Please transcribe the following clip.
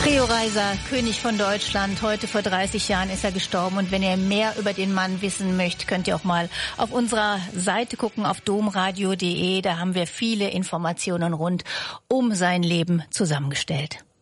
Rio Reiser, König von Deutschland. Heute vor 30 Jahren ist er gestorben. Und wenn ihr mehr über den Mann wissen möchtet, könnt ihr auch mal auf unserer Seite gucken, auf domradio.de. Da haben wir viele Informationen rund um sein Leben zusammengestellt.